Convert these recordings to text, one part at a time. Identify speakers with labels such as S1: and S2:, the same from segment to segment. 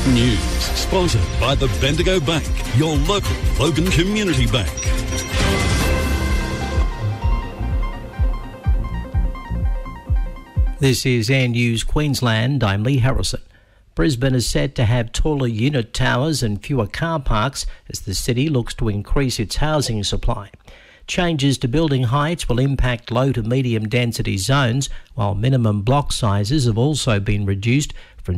S1: News sponsored by the Bendigo Bank, your local Logan Community Bank.
S2: This is Air News Queensland. I'm Lee Harrison. Brisbane is set to have taller unit towers and fewer car parks as the city looks to increase its housing supply. Changes to building heights will impact low to medium density zones, while minimum block sizes have also been reduced from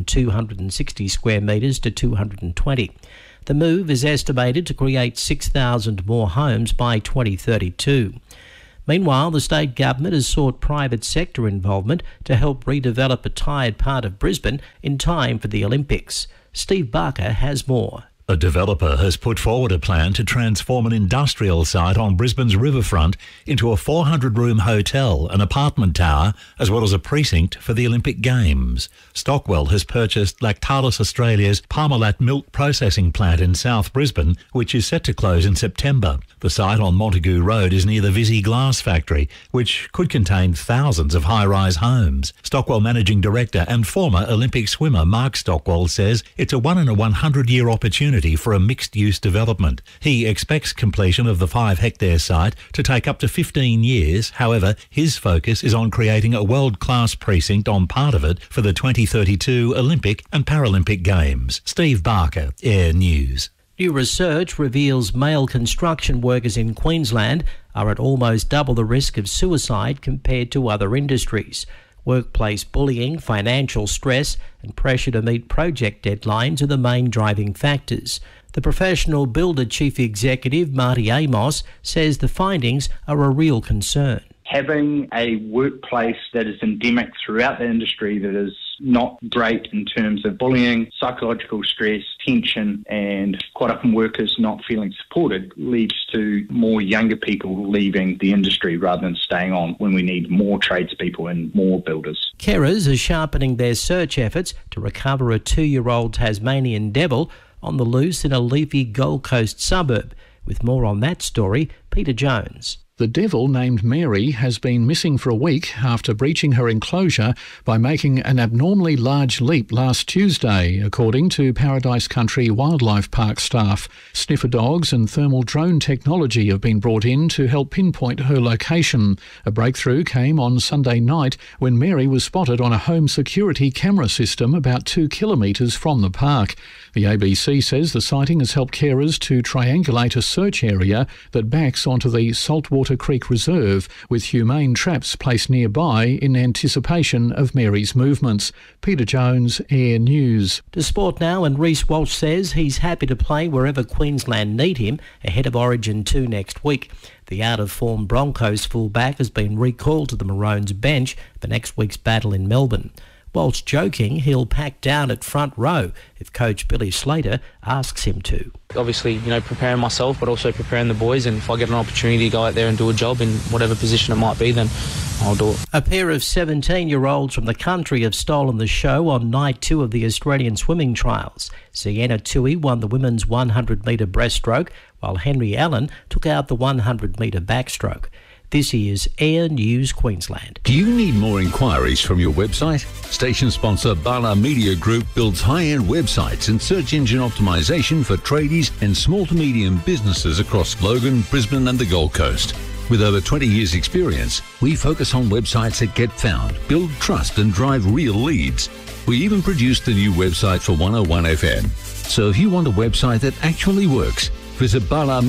S2: 260 square metres to 220. The move is estimated to create 6,000 more homes by 2032. Meanwhile, the state government has sought private sector involvement to help redevelop a tired part of Brisbane in time for the Olympics. Steve Barker has more.
S3: A developer has put forward a plan to transform an industrial site on Brisbane's riverfront into a 400-room hotel, an apartment tower, as well as a precinct for the Olympic Games. Stockwell has purchased Lactalis Australia's Parmalat milk processing plant in South Brisbane, which is set to close in September. The site on Montague Road is near the Visi glass factory, which could contain thousands of high-rise homes. Stockwell Managing Director and former Olympic swimmer Mark Stockwell says it's a 1 in a 100-year opportunity for a mixed-use development. He expects completion of the 5-hectare site to take up to 15 years. However, his focus is on creating a world-class precinct on part of it for the 2032 Olympic and Paralympic Games. Steve Barker, Air News.
S2: New research reveals male construction workers in Queensland are at almost double the risk of suicide compared to other industries. Workplace bullying, financial stress and pressure to meet project deadlines are the main driving factors. The Professional Builder Chief Executive, Marty Amos, says the findings are a real concern.
S4: Having a workplace that is endemic throughout the industry that is not great in terms of bullying, psychological stress, tension, and quite often workers not feeling supported leads to more younger people leaving the industry rather than staying on when we need more tradespeople and more builders.
S2: Carers are sharpening their search efforts to recover a 2-year-old Tasmanian devil on the loose in a leafy Gold Coast suburb. With more on that story, Peter Jones.
S5: The devil, named Mary, has been missing for a week after breaching her enclosure by making an abnormally large leap last Tuesday, according to Paradise Country Wildlife Park staff. Sniffer dogs and thermal drone technology have been brought in to help pinpoint her location. A breakthrough came on Sunday night when Mary was spotted on a home security camera system about 2 kilometres from the park. The ABC says the sighting has helped carers to triangulate a search area that backs onto the Saltwater Creek Reserve, with humane traps placed nearby in anticipation of Mary's movements. Peter Jones, Air News.
S2: To sport now, and Reece Walsh says he's happy to play wherever Queensland need him ahead of Origin 2 next week. The out-of-form Broncos fullback has been recalled to the Maroons bench for next week's battle in Melbourne. Walsh joking he'll pack down at front row if coach Billy Slater asks him to.
S6: Obviously, preparing myself, but also preparing the boys, and if I get an opportunity to go out there and do a job in whatever position it might be, then I'll do it.
S2: A pair of 17-year-olds from the country have stolen the show on night 2 of the Australian swimming trials. Sienna Tui won the women's 100-metre breaststroke, while Henry Allen took out the 100-metre backstroke. This is Air News Queensland.
S1: Do you need more inquiries from your website? Station sponsor Bala Media Group builds high-end websites and search engine optimization for tradies and small to medium businesses across Logan, Brisbane and the Gold Coast. With over 20 years' experience, we focus on websites that get found, build trust and drive real leads. We even produced the new website for 101 FM. So if you want a website that actually works, visit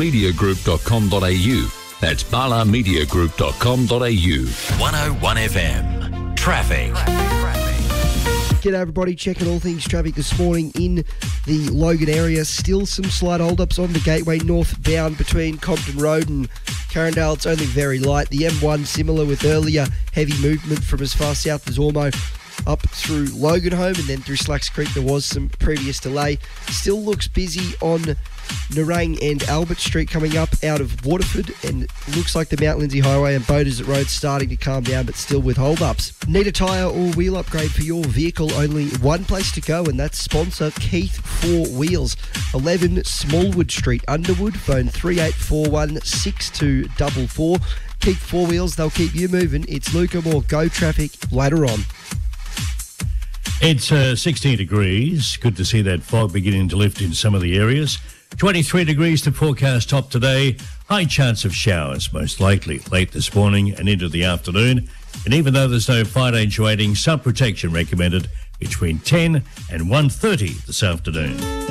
S1: balamediagroup.com.au. That's balamediagroup.com.au. 101 FM. Traffic.
S7: G'day everybody, checking all things traffic this morning in the Logan area. Still some slight hold-ups on the Gateway northbound between Compton Road and Carindale. It's only very light. The M1 similar, with earlier heavy movement from as far south as Ormo up through Loganholme and then through Slacks Creek. There was some previous delay. Still looks busy on Nerang and Albert Street coming up out of Waterford, and looks like the Mount Lindsay Highway and Boaters Road starting to calm down, but still with hold-ups. Need a tyre or wheel upgrade for your vehicle? Only one place to go, and that's sponsor Keith 4 Wheels, 11 Smallwood Street, Underwood. Phone 3841 6244. Keith 4 Wheels, they'll keep you moving. It's Luca Moore. Go Traffic later on.
S8: It's 16 degrees. Good to see that fog beginning to lift in some of the areas. 23 degrees to forecast top today. High chance of showers, most likely late this morning and into the afternoon. And even though there's no fire danger rating, sun protection recommended between 10 and 1:30 this afternoon.